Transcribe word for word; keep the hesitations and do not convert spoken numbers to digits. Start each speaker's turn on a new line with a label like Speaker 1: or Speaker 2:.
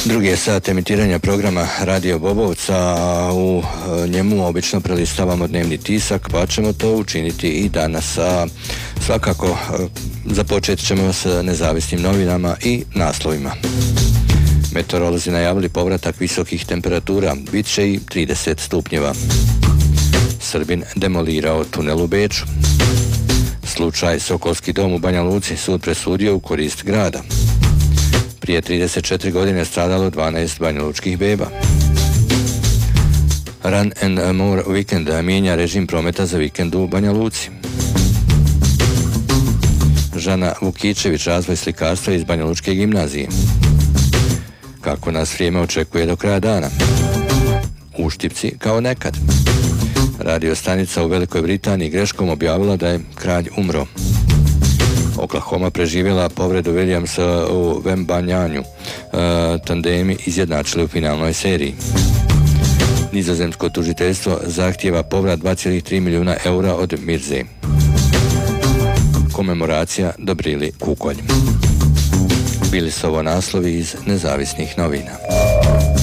Speaker 1: Drugi je sat emitiranja programa Radio Bobovca, a u njemu obično prelistavamo dnevni tisak, pa ćemo to učiniti i danas. A svakako započet ćemo s nezavisnim novinama i naslovima. Meteorolozi najavili povratak visokih temperatura, bit će i trideset stupnjeva. Srbin demolirao tunel u Beču. Slučaj Sokolski dom u Banja Luci, sud presudio u korist grada. Prije trideset četiri godine stradalo dvanaest banjalučkih beba. Run and More Weekend mijenja režim prometa za vikend u Banja Luci. Žana Vukičević, razvoj slikarstva iz Banjalučke gimnazije. Kako nas vrijeme očekuje do kraja dana? Uštipci kao nekad. Radio stanica u Velikoj Britaniji greškom objavila da je kralj umro. Oklahoma preživjela povredu Williamsa u Vembanjanju. E, tandemi izjednačili u finalnoj seriji. Nizozemsko tužiteljstvo zahtijeva povrat dva zarez tri milijuna eura od Mirze. Komemoracija Dobrili Kukolj. Bili su ovo naslovi iz nezavisnih novina.